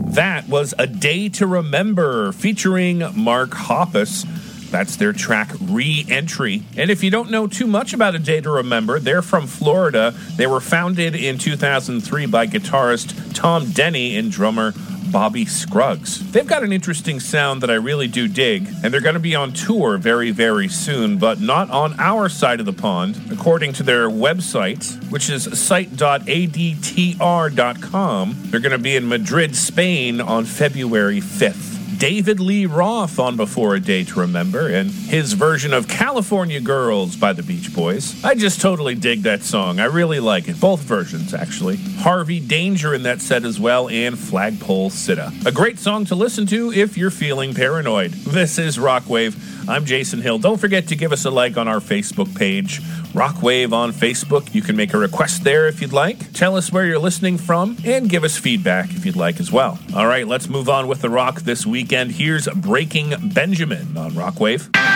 That was A Day to Remember featuring Mark Hoppus. That's their track Re-Entry. And if you don't know too much about A Day to Remember, they're from Florida. They were founded in 2003 by guitarist Tom Denny and drummer Bobby Scruggs. They've got an interesting sound that I really do dig, and they're going to be on tour very, very soon, but not on our side of the pond. According to their website, which is site.adtr.com, they're going to be in Madrid, Spain on February 5th. David Lee Roth on before A Day to Remember, and his version of California Girls by the Beach Boys. I just totally dig that song. I really like it. Both versions, actually. Harvey Danger in that set as well, and Flagpole Sitta. A great song to listen to if you're feeling paranoid. This is Rockwave. I'm Jason Hill. Don't forget to give us a like on our Facebook page, Rockwave on Facebook. You can make a request there if you'd like. Tell us where you're listening from, and give us feedback if you'd like as well. All right, let's move on with the rock this weekend. Here's Breaking Benjamin on Rockwave.